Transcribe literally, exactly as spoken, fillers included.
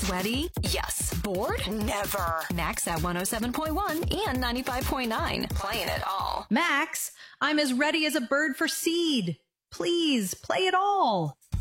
Sweaty? Yes. Bored? Never. Max at one oh seven point one and ninety-five point nine. Playing it all. Max, I'm as ready as a bird for seed. Please, play it all.